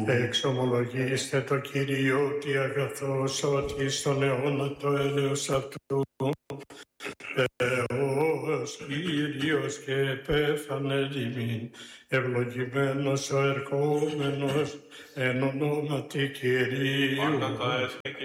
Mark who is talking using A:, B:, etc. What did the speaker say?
A: Εξομολογήστε το Κύριο ότι αγαθός ότι στον αιώνα το έλεος αυτού Θεός Κύριος και πέθανε ημίν, ευλογημένος ο ερχόμενος εν ονόματι Κυρίου.
B: Πάντα τα έθνη